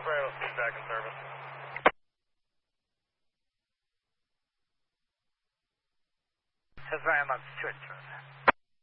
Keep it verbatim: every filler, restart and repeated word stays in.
Bravo, speed back in service. That's very much to interest.